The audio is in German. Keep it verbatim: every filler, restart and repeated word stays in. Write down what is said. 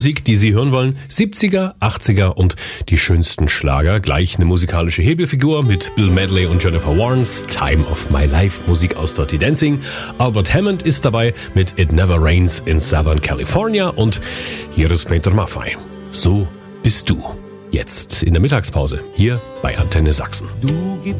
Musik, die Sie hören wollen. siebziger, achtziger und die schönsten Schlager. Gleich eine musikalische Hebelfigur mit Bill Medley und Jennifer Warnes. Time of My Life, Musik aus Dirty Dancing. Albert Hammond ist dabei mit It Never Rains in Southern California. Und hier ist Peter Maffay. So bist du. Jetzt in der Mittagspause hier bei Antenne Sachsen. Du